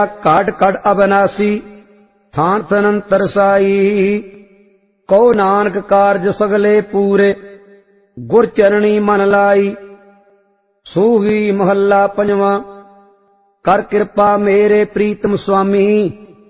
ਘਾਟ ਘਟ ਅਬਨਾਸੀ ਥਾਨ ਤਨੰਤਰ ਸਾਈ। ਕਉ ਨਾਨਕ ਕਾਰਜ ਸਗਲੇ ਪੂਰੇ ਗੁਰ ਚਰਣੀ ਮਨ ਲਾਈ। ਸੂਹੀ ਮਹੱਲਾ ਪੰਜਵਾਂ। ਕਰ ਕਿਰਪਾ ਮੇਰੇ ਪ੍ਰੀਤਮ ਸੁਆਮੀ